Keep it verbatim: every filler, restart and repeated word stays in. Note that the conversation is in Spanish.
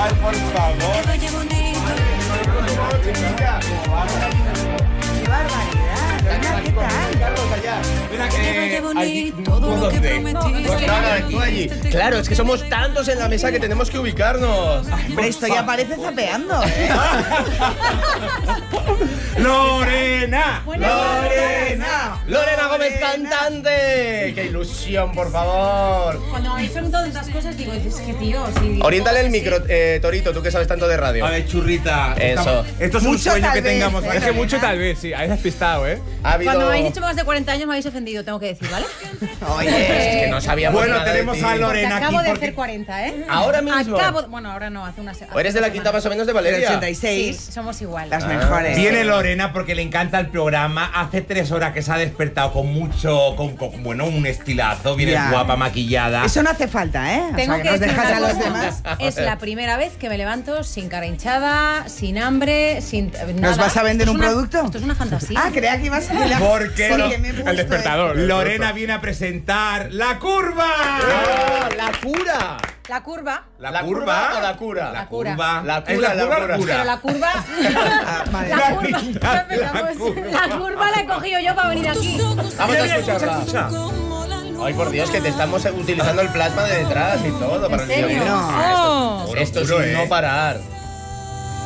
Ay, por favor. ¡Qué barbaridad! Venga, ¿qué tal? Mira que allí todo lo que ¿dónde? prometí. Pues nada, tú allí. Claro, es que somos tantos en la mesa que tenemos que ubicarnos. Hombre, esto ya parece zapeando, ¿eh? ¡Lorena! ¡Lorena! Lorena Gómez, cantante. ¡Qué ilusión, por favor! Cuando me habéis preguntado tantas cosas, digo, es que tío, si... Oriéntale el micro, eh, Torito, tú que sabes tanto de radio. A ver, churrita. Eso. Estamos- Esto es un Mucho sueño tal que vez, tengamos. ¿eh? ¿vale? Es que mucho tal vez, sí. Habéis despistado, ¿eh? Ha habido... Cuando me habéis dicho más de cuarenta años me habéis ofendido, tengo que decir, ¿vale? Oye, Es que no sabíamos Bueno, nada de tenemos ti. a Porque Lorena acabo aquí de porque... hacer cuarenta, ¿eh? ¿Ahora mismo? Acabo... Bueno, ahora no, hace una semana. ¿O eres de la quinta más o menos de Valeria? ochenta y Sí, seis. somos igual. Las Ah. mejores. Viene Lorena porque le encanta el programa. Hace tres horas que se ha despertado con mucho, con, con- bueno, un estilazo. Viene Ya. guapa, maquillada. Eso no hace falta, ¿eh? O Tengo sea, que nos decir dejas una a los cosa, demás. es la primera vez que me levanto sin cara hinchada, sin hambre, sin eh, nada. ¿Nos vas a vender Esto es un una- producto? Esto es una fantasía. Ah, creía que ibas a decir la... Porque Porque me he puesto El despertador. Lorena viene a presentar La Curva. ¡Oh, la cura! La curva, ¿La, ¿La curva? curva o la cura? La La cura. curva. La ¿Es cura, la curva o cura. pero la curva... Ah, vale. la, La curva niña, la Empezamos. curva. La curva la he cogido yo para venir aquí. Vamos a escucharla. Escucha. Ay, por Dios, que te estamos utilizando el plasma de detrás y todo para ¿En el serio? videoclip. No, Oh. Esto es Juro, un ¿eh? no parar.